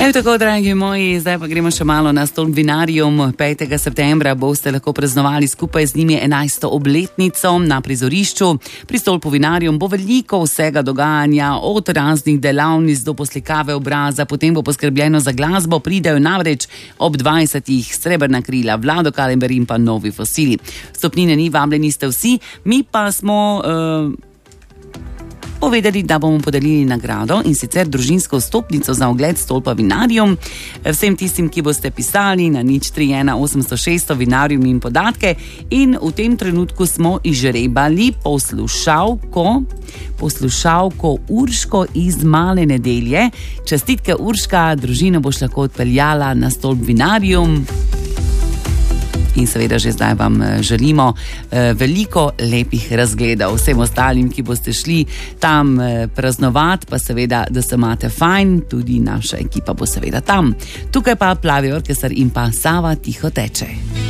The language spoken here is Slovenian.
Tako, dragi moji, zdaj pa gremo še malo na Stolp Vinarium. 5. septembra boste lahko praznovali skupaj z njimi 11. obletnico na prizorišču. Pri Stolpu Vinarium bo veliko vsega dogajanja, od raznih delavnic do poslikave obraza, potem bo poskrbljeno za glasbo, pridejo namreč ob 20. Srebrna krila, Vlado Kalember in pa Novi Fosili. Vstopnine ni, vabljeni ste vsi, mi pa smo povedali, da bomo podelili nagrado, in sicer družinsko vstopnico za ogled Stolpa Vinarium. Vsem tistim, ki boste pisali na 031 800 600 Vinarium in podatke, in v tem trenutku smo izžrebali poslušalko Urško iz Male Nedelje. Čestitke, Urška, družino boš lahko odpeljala na Stolp Vinarium. In seveda že zdaj vam želimo veliko lepih razgledov. Vsem ostalim, ki boste šli tam praznovati, pa seveda, da se imate fajn, tudi naša ekipa bo seveda tam. Tukaj pa Plavi orkester in pa Sava tiho teče.